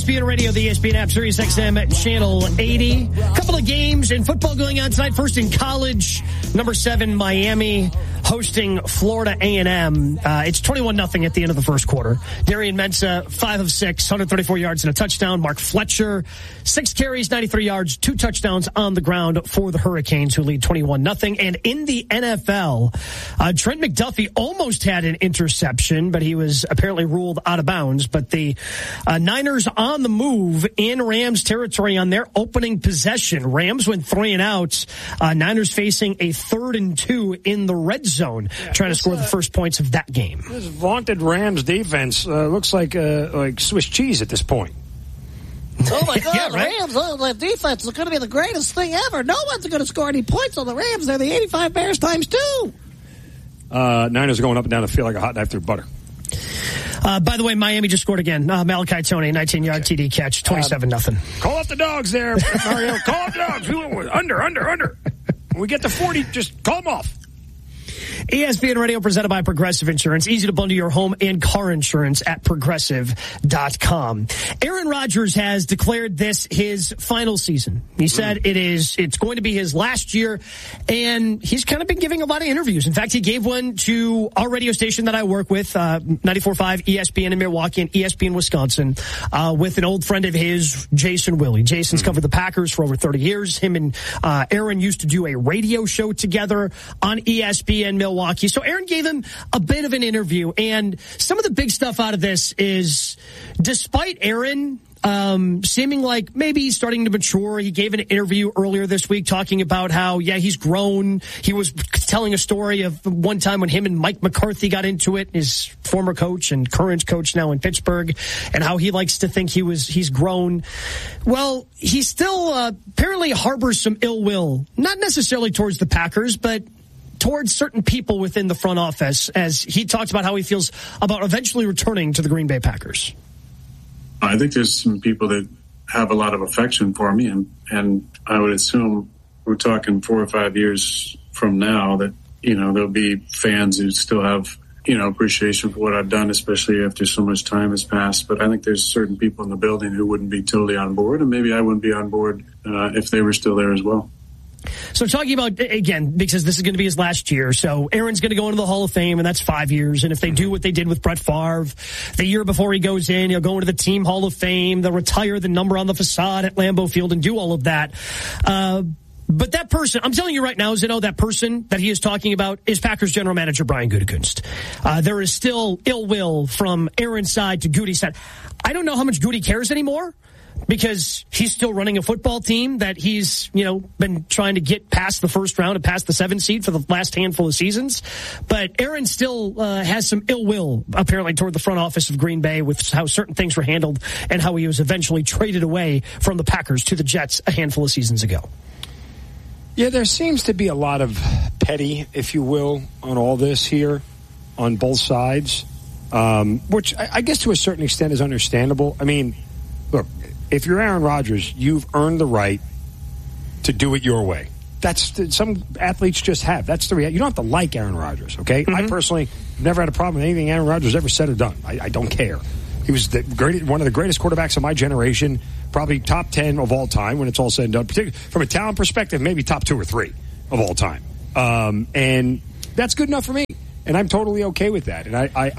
ESPN Radio, the ESPN app, Sirius XM, Channel 80. A couple of games in football going on tonight. First in college, number 7, Miami, hosting Florida A&M. It's 21-0 at the end of the first quarter. Darian Mensah, 5 of 6, 134 yards and a touchdown. Mark Fletcher, 6 carries, 93 yards, 2 touchdowns on the ground for the Hurricanes, who lead 21-0. And in the NFL, Trent McDuffie almost had an interception, but he was apparently ruled out of bounds. But the Niners on the move in Rams territory on their opening possession. Rams went 3 and out. Niners facing a 3rd and 2 in the red zone, trying to score the first points of that game. This vaunted Rams defense looks like Swiss cheese at this point. Oh, my God, yeah, the right? Rams, their defense is going to be the greatest thing ever. No one's going to score any points on the Rams. They're the 85 Bears times 2. Niners are going up and down the field like a hot knife through butter. By the way, Miami just scored again. Malachi Tony, 19-yard TD catch, 27-0. Call up the dogs there, Mario. Call up the dogs. Under. When we get to 40, just call them off. ESPN Radio presented by Progressive Insurance. Easy to bundle your home and car insurance at Progressive.com. Aaron Rodgers has declared this his final season. He said it's going to be his last year, and he's kind of been giving a lot of interviews. In fact, he gave one to our radio station that I work with, 94.5 ESPN in Milwaukee and ESPN Wisconsin, with an old friend of his, Jason Willie. Jason's covered the Packers for over 30 years. Him and Aaron used to do a radio show together on ESPN Milwaukee. So Aaron gave him a bit of an interview, and some of the big stuff out of this is, despite Aaron seeming like maybe he's starting to mature, he gave an interview earlier this week talking about how, he's grown. He was telling a story of one time when him and Mike McCarthy got into it, his former coach and current coach now in Pittsburgh, and how he likes to think he's grown. Well, he still apparently harbors some ill will, not necessarily towards the Packers, but towards certain people within the front office, as he talked about how he feels about eventually returning to the Green Bay Packers. I think there's some people that have a lot of affection for me, and I would assume we're talking 4 or 5 years from now that, there'll be fans who still have, appreciation for what I've done, especially after so much time has passed. But I think there's certain people in the building who wouldn't be totally on board, and maybe I wouldn't be on board if they were still there as well. So talking about, again, because this is going to be his last year, so Aaron's going to go into the Hall of Fame, and that's 5 years. And if they do what they did with Brett Favre, the year before he goes in, he'll go into the Team Hall of Fame, they'll retire the number on the facade at Lambeau Field and do all of that. But that person, I'm telling you right now, Zeno, that person that he is talking about is Packers general manager Brian Gutekunst. There is still ill will from Aaron's side to Goody's side. I don't know how much Goody cares anymore, because he's still running a football team that he's, been trying to get past the first round and past the 7th seed for the last handful of seasons. But Aaron still has some ill will, apparently, toward the front office of Green Bay with how certain things were handled and how he was eventually traded away from the Packers to the Jets a handful of seasons ago. Yeah, there seems to be a lot of petty, if you will, on all this here on both sides, which I guess to a certain extent is understandable. I mean, look, if you're Aaron Rodgers, you've earned the right to do it your way. That's some athletes just have. That's the reality. You don't have to like Aaron Rodgers, okay? I personally never had a problem with anything Aaron Rodgers ever said or done. I don't care. He was one of the greatest quarterbacks of my generation, probably top 10 of all time when it's all said and done. Particularly from a talent perspective, maybe top 2 or 3 of all time. And that's good enough for me. And I'm totally okay with that. And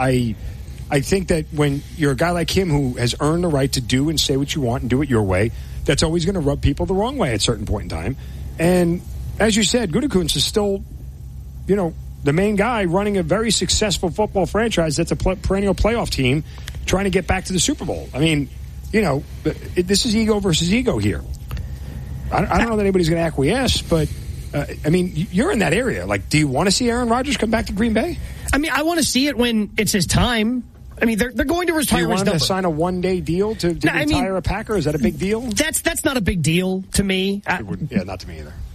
I think that when you're a guy like him who has earned the right to do and say what you want and do it your way, that's always going to rub people the wrong way at a certain point in time. And as you said, Gutekunst is still, the main guy running a very successful football franchise that's a perennial playoff team trying to get back to the Super Bowl. I mean, this is ego versus ego here. I don't know that anybody's going to acquiesce, but, you're in that area. Like, do you want to see Aaron Rodgers come back to Green Bay? I mean, I want to see it when it's his time. I mean, they're going to retire his number. Do you want him to sign a one-day deal to retire a Packer? Is that a big deal? That's not a big deal to me. Yeah, not to me either.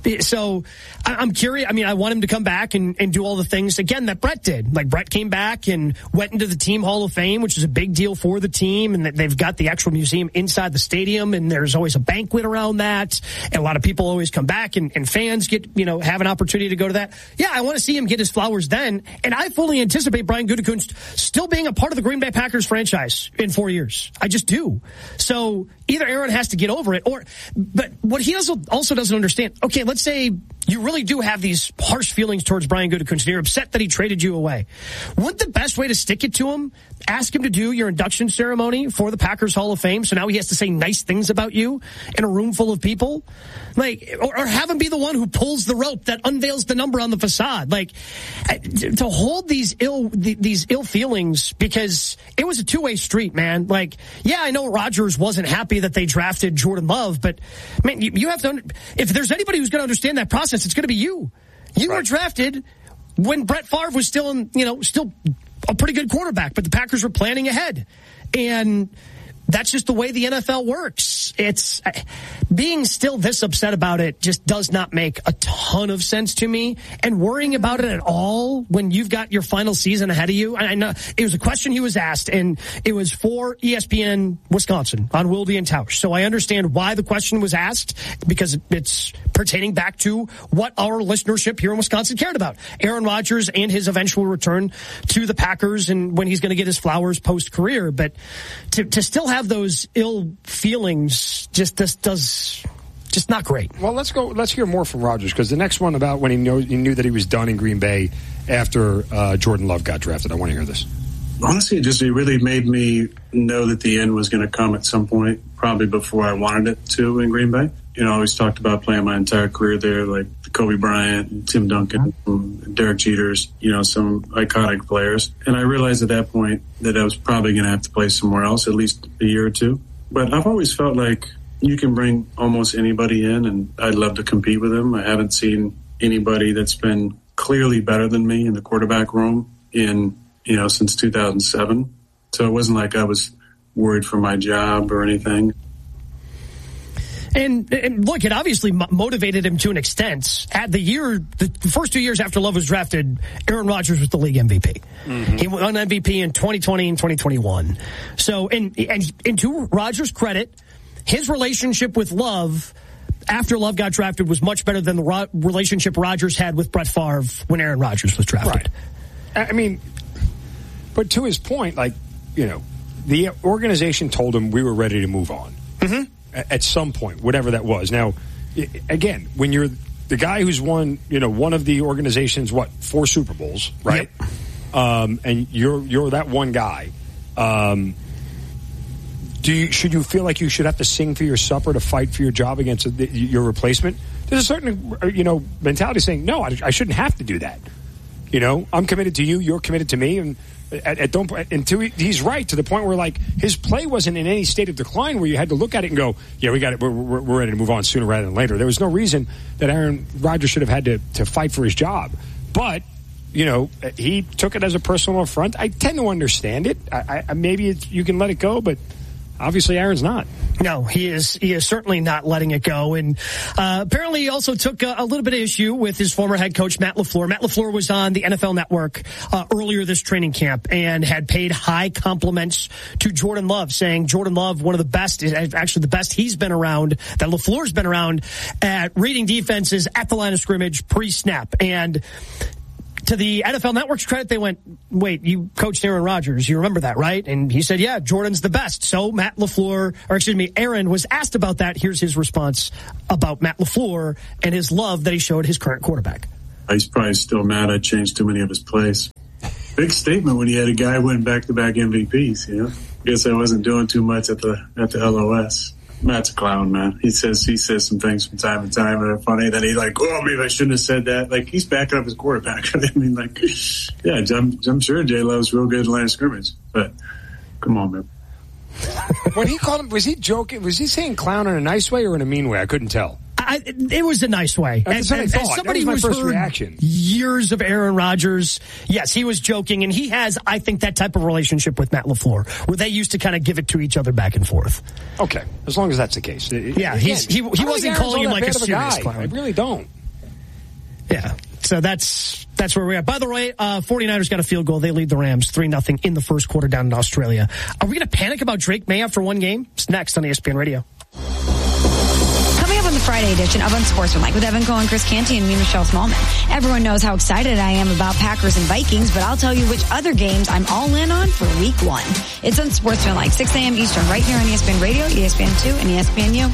So I'm curious. I mean, I want him to come back and do all the things, again, that Brett did. Like, Brett came back and went into the Team Hall of Fame, which is a big deal for the team, and that they've got the actual museum inside the stadium, and there's always a banquet around that, and a lot of people always come back, and fans get, have an opportunity to go to that. Yeah, I want to see him get his flowers then, and I fully anticipate Brian Gutekunst still being a part of the Green Bay Packers franchise in 4 years. I just do. So either Aaron has to get over it, but what he also doesn't understand, okay, let's say you really do have these harsh feelings towards Brian Gutekunst, and you're upset that he traded you away. Wouldn't the best way to stick it to him, ask him to do your induction ceremony for the Packers Hall of Fame, so now he has to say nice things about you in a room full of people? Or have him be the one who pulls the rope that unveils the number on the facade. To hold these ill feelings, because it was a two-way street, man. Yeah, I know Rodgers wasn't happy that they drafted Jordan Love, but man, you have to, if there's anybody who's going to understand that process, it's going to be you. You were drafted when Brett Favre was still still a pretty good quarterback, but the Packers were planning ahead. And that's just the way the NFL works. It's being still this upset about it just does not make a ton of sense to me. And worrying about it at all when you've got your final season ahead of you. I know it was a question he was asked, and it was for ESPN Wisconsin on Wilde and Tausch. So I understand why the question was asked, because it's pertaining back to what our listenership here in Wisconsin cared about. Aaron Rodgers and his eventual return to the Packers, and when he's going to get his flowers post-career. But to still have those ill feelings just not great. Well, let's hear more from Rodgers, because the next one about when he knew that he was done in Green Bay after Jordan Love got drafted. I want to hear this. Honestly, it really made me know that the end was going to come at some point, probably before I wanted it to in Green Bay. I always talked about playing my entire career there, like Kobe Bryant, Tim Duncan, Derek Jeters, some iconic players. And I realized at that point that I was probably going to have to play somewhere else, at least a year or two. But I've always felt like you can bring almost anybody in, and I'd love to compete with them. I haven't seen anybody that's been clearly better than me in the quarterback room since 2007. So it wasn't like I was worried for my job or anything. And look, it obviously motivated him to an extent. At the first 2 years after Love was drafted, Aaron Rodgers was the league MVP. Mm-hmm. He won MVP in 2020 and 2021. So, and to Rodgers' credit, his relationship with Love after Love got drafted was much better than the relationship Rodgers had with Brett Favre when Aaron Rodgers was drafted. Right. I mean, but to his point, the organization told him we were ready to move on. Mm-hmm. At some point, whatever that was. Now, again, when you're the guy who's won, one of the organization's 4 Super Bowls, right? Yep. And you're that one guy. Should you feel like you should have to sing for your supper to fight for your job against your replacement? There's a certain mentality saying, no, I shouldn't have to do that. I'm committed to you, you're committed to me, and he's right to the point where his play wasn't in any state of decline where you had to look at it and go, yeah, we got it, we're ready to move on sooner rather than later. There was no reason that Aaron Rodgers should have had to fight for his job, but he took it as a personal affront. I tend to understand it. Maybe you can let it go, but obviously Aaron's not. No, he is certainly not letting it go. And apparently he also took a little bit of issue with his former head coach, Matt LaFleur. Matt LaFleur was on the NFL Network earlier this training camp and had paid high compliments to Jordan Love, saying Jordan Love, one of the best, actually the best he's been around, that LaFleur's been around at reading defenses at the line of scrimmage pre-snap. And to the NFL Network's credit, they went, wait, you coached Aaron Rodgers. You remember that, right? And he said, yeah, Jordan's the best. So Aaron was asked about that. Here's his response about Matt LaFleur and his love that he showed his current quarterback. He's probably still mad I changed too many of his plays. Big statement when he had a guy win back-to-back MVPs, Guess I wasn't doing too much at the LOS. Matt's a clown, man. He says some things from time to time that are funny. Then he's like, oh, maybe I shouldn't have said that. He's backing up his quarterback. Yeah, I'm sure J-Love's real good at line of scrimmage. But come on, man. When he called him, was he joking? Was he saying clown in a nice way or in a mean way? I couldn't tell. it was a nice way. That's what I thought. As somebody that was my who's first heard reaction. Years of Aaron Rodgers, yes, he was joking, and he has, I think, that type of relationship with Matt LaFleur, where they used to kind of give it to each other back and forth. Okay, as long as that's the case. Yeah, he wasn't calling him like a serious clown. I really don't. Yeah, so that's where we're at. By the way, 49ers got a field goal. They lead the Rams 3-0 in the first quarter down in Australia. Are we going to panic about Drake May after one game? It's next on ESPN Radio. Coming up on the Friday edition of Unsportsmanlike with Evan Cohen, Chris Canty, and me, Michelle Smallman. Everyone knows how excited I am about Packers and Vikings, but I'll tell you which other games I'm all in on for week 1. It's Unsportsmanlike, 6 a.m. Eastern, right here on ESPN Radio, ESPN2, and ESPNU.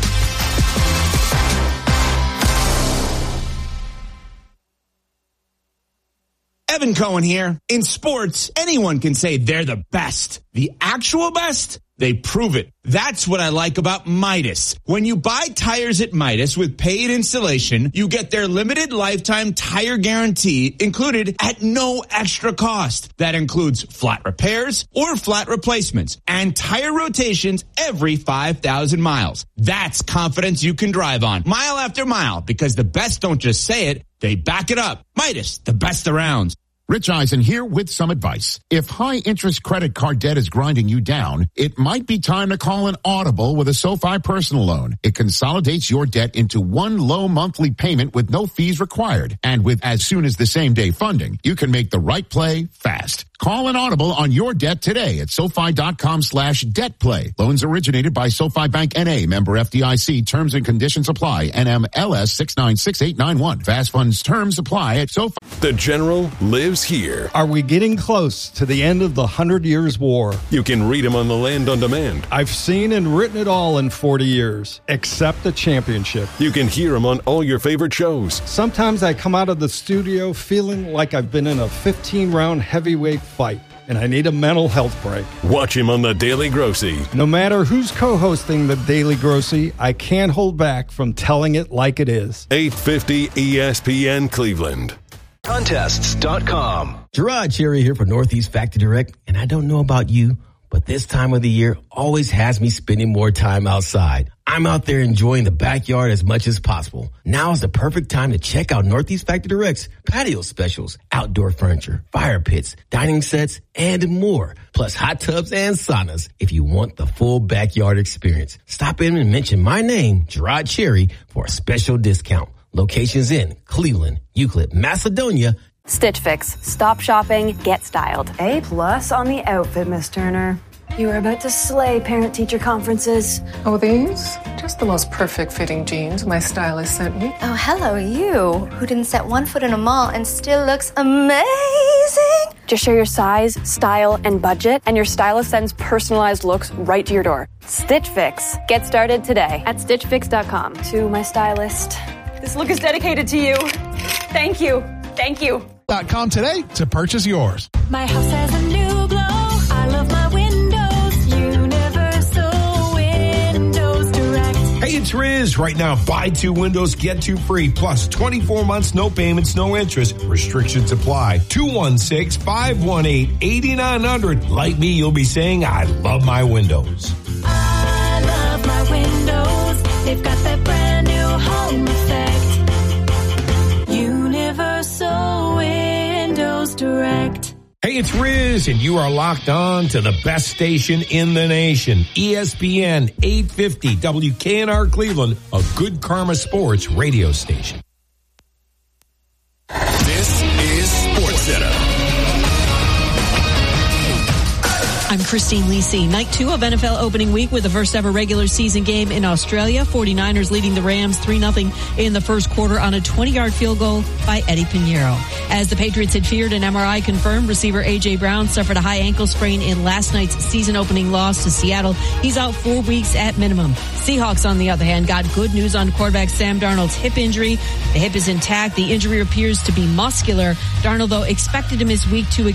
Evan Cohen here. In sports, anyone can say they're the best. The actual best? They prove it. That's what I like about Midas. When you buy tires at Midas with paid installation, you get their limited lifetime tire guarantee included at no extra cost. That includes flat repairs or flat replacements and tire rotations every 5,000 miles. That's confidence you can drive on mile after mile, because the best don't just say it, they back it up. Midas, the best around. Rich Eisen here with some advice. If high-interest credit card debt is grinding you down, it might be time to call an Audible with a SoFi personal loan. It consolidates your debt into one low monthly payment with no fees required. And with as soon as the same day funding, you can make the right play fast. Call an Audible on your debt today at SoFi.com/debtplay. Loans originated by SoFi Bank N.A. Member FDIC. Terms and conditions apply. NMLS 696891. Fast funds terms apply at SoFi. The General lives here. Are we getting close to the end of the 100 Years' War? You can read him on the Land on Demand. I've seen and written it all in 40 years, except the championship. You can hear him on all your favorite shows. Sometimes I come out of the studio feeling like I've been in a 15-round heavyweight fight, and I need a mental health break. Watch him on The Daily Grossy. No matter who's co-hosting The Daily Grossy, I can't hold back from telling it like it is. 850 ESPN Cleveland. Contests.com. Gerard Cherry here for Northeast Factory Direct, and I don't know about you, but this time of the year always has me spending more time outside. I'm out there enjoying the backyard as much as possible. Now is the perfect time to check out Northeast Factory Direct's patio specials, outdoor furniture, fire pits, dining sets, and more. Plus hot tubs and saunas if you want the full backyard experience. Stop in and mention my name, Gerard Cherry, for a special discount. Locations in Cleveland, Euclid, Macedonia. Stitch Fix. Stop shopping, get styled. A+ on the outfit, Miss Turner. You are about to slay parent-teacher conferences. Oh, these? Just the most perfect fitting jeans my stylist sent me. Oh, hello, you, who didn't set one foot in a mall and still looks amazing. Just share your size, style, and budget, and your stylist sends personalized looks right to your door. Stitch Fix. Get started today at StitchFix.com. To my stylist. This look is dedicated to you. Thank you. Thank you. .com today to purchase yours. My house has a new glow. I love my windows. Universal Windows Direct. Hey, it's Riz. Right now, buy 2 windows, get 2 free. Plus 24 months, no payments, no interest. Restrictions apply. 216-518-8900. Like me, you'll be saying, I love my windows. I love my windows. They've got that brand new home effect. Universal Windows Direct. Hey, it's Riz, and you are locked on to the best station in the nation, ESPN 850 WKNR Cleveland, a Good Karma Sports radio station. This is SportsCenter. I'm Christine Lisi. Night 2 of NFL opening week with the first ever regular season game in Australia. 49ers leading the Rams 3-0 in the first quarter on a 20-yard field goal by Eddie Pinheiro. As the Patriots had feared, an MRI confirmed receiver A.J. Brown suffered a high ankle sprain in last night's season-opening loss to Seattle. He's out 4 weeks at minimum. Seahawks, on the other hand, got good news on quarterback Sam Darnold's hip injury. The hip is intact. The injury appears to be muscular. Darnold, though, expected to miss week 2